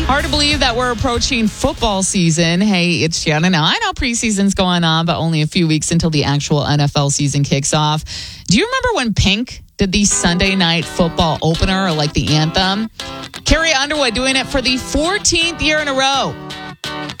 Hard to believe that we're approaching football season. Hey, it's Shannon. Now, I know preseason's going on, but only a few weeks until the actual NFL season kicks off. Do you remember when Pink did the Sunday Night Football opener, or like the anthem? Carrie Underwood doing it for the 14th year in a row.